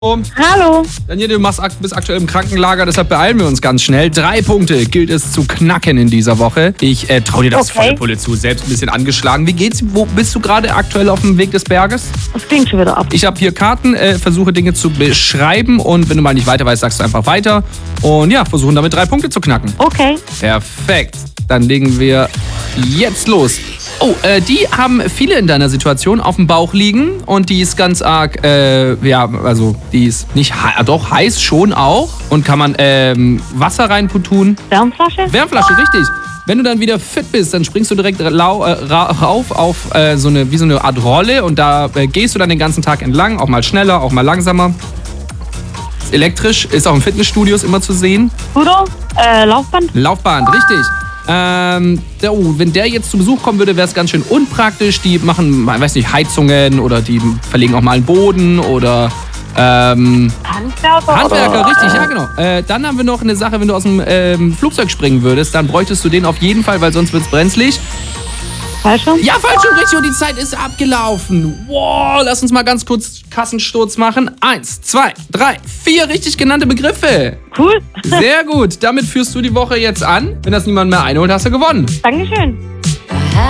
Hallo. Daniel, du bist aktuell im Krankenlager, deshalb beeilen wir uns ganz schnell. 3 Punkte gilt es zu knacken in dieser Woche. Ich traue dir das volle Pulle zu, selbst ein bisschen angeschlagen. Wie geht's? Wo bist du gerade aktuell auf dem Weg des Berges? Das klingt schon wieder ab. Ich habe hier Karten, versuche Dinge zu beschreiben und wenn du mal nicht weiter weißt, sagst du einfach weiter. Und ja, versuchen damit 3 Punkte zu knacken. Okay. Perfekt. Dann legen wir jetzt los. Oh, die haben viele in deiner Situation auf dem Bauch liegen und die ist ganz arg, die ist nicht doch heiß schon auch und kann man Wasser reinputun. Wärmflasche? Wärmflasche, richtig. Wenn du dann wieder fit bist, dann springst du direkt rauf auf so eine Art Rolle und da gehst du dann den ganzen Tag entlang, auch mal schneller, auch mal langsamer. Ist elektrisch, ist auch in Fitnessstudios immer zu sehen. Scooter? Laufband? Laufband, richtig. Wenn der jetzt zu Besuch kommen würde, wäre es ganz schön unpraktisch. Die machen, weiß nicht, Heizungen oder die verlegen auch mal einen Boden oder Handwerker, richtig, ja genau. Dann haben wir noch eine Sache, wenn du aus dem Flugzeug springen würdest, dann bräuchtest du den auf jeden Fall, weil sonst wird es brenzlig. Fallschirm? Ja, Fallschirm, richtig, und die Zeit ist abgelaufen. Wow, lass uns mal ganz kurz Kassensturz machen. 1, 2, 3, 4 richtig genannte Begriffe. Cool. Sehr gut, damit führst du die Woche jetzt an. Wenn das niemand mehr einholt, hast du gewonnen. Dankeschön.